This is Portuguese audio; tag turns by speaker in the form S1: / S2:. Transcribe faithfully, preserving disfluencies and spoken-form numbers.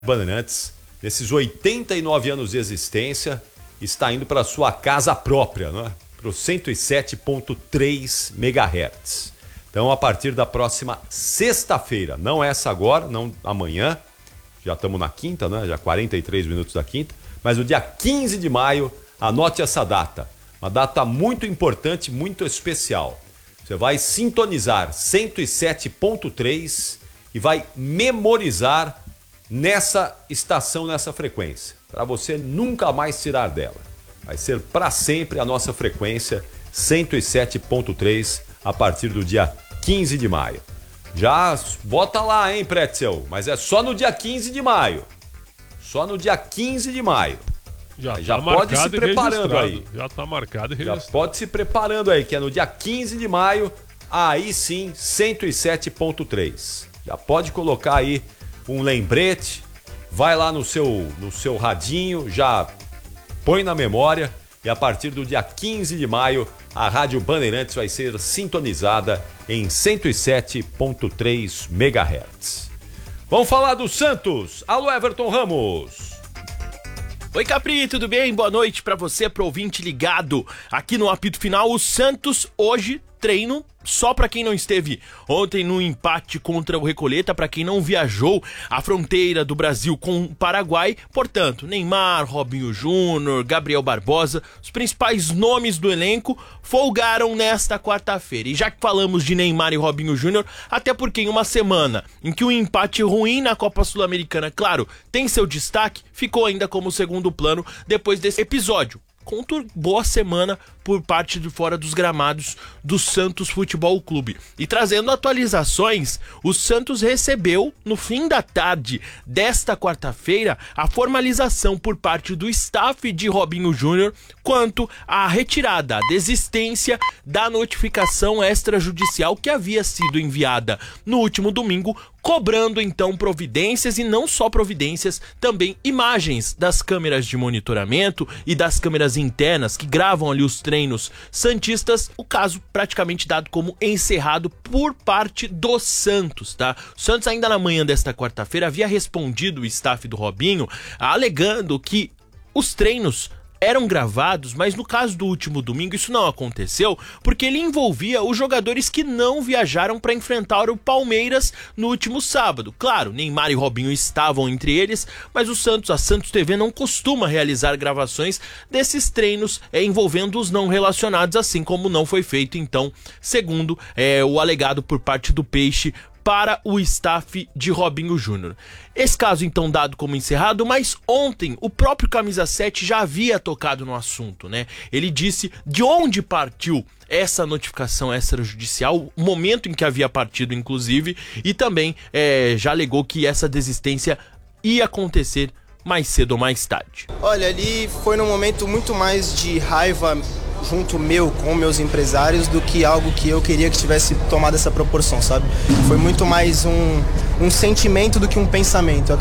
S1: Bandeirantes, nesses oitenta e nove anos de existência, está indo para sua casa própria, né? Para o cento e sete ponto três megahertz. Então, a partir da próxima sexta-feira, não essa agora, não amanhã, já estamos na quinta, né? Já quarenta e três minutos da quinta, mas no dia quinze de maio, anote essa data. Uma data muito importante, muito especial. Você vai sintonizar cento e sete ponto três e vai memorizar nessa estação, nessa frequência, para você nunca mais tirar dela. Vai ser para sempre a nossa frequência cento e sete ponto três a partir do dia quinze de maio. Já bota lá, hein, Pretzel? Mas é só no dia quinze de maio. Só no dia quinze de maio.
S2: Já, tá
S1: já pode se preparando aí.
S2: Já tá marcado e registrado.
S1: Já pode se preparando aí, que é no dia quinze de maio, aí sim, cento e sete ponto três. Já pode colocar aí um lembrete, vai lá no seu, no seu radinho, já põe na memória e a partir do dia quinze de maio a Rádio Bandeirantes vai ser sintonizada em cento e sete ponto três megahertz. Vamos falar do Santos. Alô, Everton Ramos.
S3: Oi, Capri, tudo bem? Boa noite pra você, pro ouvinte ligado aqui no apito final. O Santos hoje treino só para quem não esteve ontem no empate contra o Recoleta, para quem não viajou a fronteira do Brasil com o Paraguai. Portanto, Neymar, Robinho Júnior, Gabriel Barbosa, os principais nomes do elenco folgaram nesta quarta-feira. E já que falamos de Neymar e Robinho Júnior, até porque em uma semana em que o empate ruim na Copa Sul-Americana, claro, tem seu destaque, ficou ainda como segundo plano depois desse episódio. Boa semana por parte de fora dos gramados do Santos Futebol Clube. E trazendo atualizações, o Santos recebeu no fim da tarde desta quarta-feira a formalização por parte do staff de Robinho Júnior quanto à retirada, a desistência da notificação extrajudicial que havia sido enviada no último domingo, cobrando então providências, e não só providências, também imagens das câmeras de monitoramento e das câmeras internas que gravam ali os treinos santistas. O caso praticamente dado como encerrado por parte do Santos, tá? O Santos ainda na manhã desta quarta-feira havia respondido o staff do Robinho, alegando que os treinos eram gravados, mas no caso do último domingo isso não aconteceu porque ele envolvia os jogadores que não viajaram para enfrentar o Palmeiras no último sábado. Claro, Neymar e Robinho estavam entre eles, mas o Santos, a Santos T V não costuma realizar gravações desses treinos é, envolvendo os não relacionados, assim como não foi feito então, segundo é, o alegado por parte do Peixe, para o staff de Robinho Júnior. Esse caso então dado como encerrado, mas ontem o próprio Camisa sete já havia tocado no assunto, né? Ele disse de onde partiu essa notificação extrajudicial, o momento em que havia partido inclusive, e também é, já alegou que essa desistência ia acontecer mais cedo ou mais tarde.
S4: Olha, ali foi num momento muito mais de raiva junto meu com meus empresários do que algo que eu queria que tivesse tomado essa proporção, sabe? Foi muito mais um, um sentimento do que um pensamento.